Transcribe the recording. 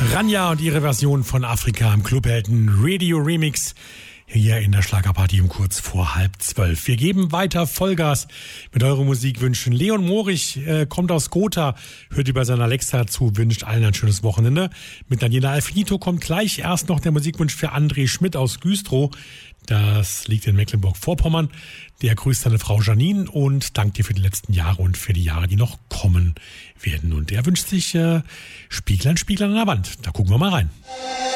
Rania und ihre Version von Afrika im Clubhelden Radio Remix hier in der Schlagerparty um kurz vor 11:30. Wir geben weiter Vollgas mit euren Musikwünschen. Leon Morich kommt aus Gotha, hört über seine Alexa zu, wünscht allen ein schönes Wochenende. Mit Daniela Alfinito kommt gleich erst noch der Musikwunsch für André Schmidt aus Güstrow. Das liegt in Mecklenburg-Vorpommern. Der grüßt seine Frau Janine und dankt dir für die letzten Jahre und für die Jahre, die noch kommen werden. Und er wünscht sich Spieglein, Spieglein an der Wand. Da gucken wir mal rein.